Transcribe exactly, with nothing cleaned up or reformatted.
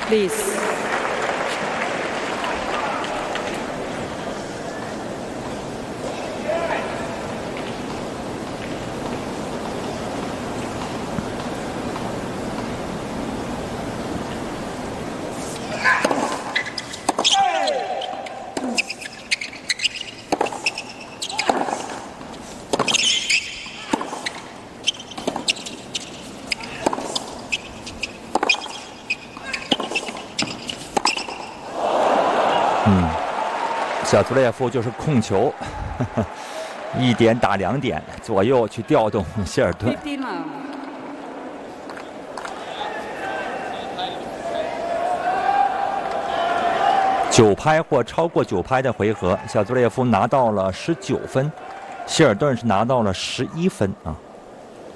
Please. 嗯，小图列夫就是控球，呵呵一点打两点，左右去调动希尔顿。九拍或超过九拍的回合，小图列夫拿到了十九分，希尔顿是拿到了十一分啊。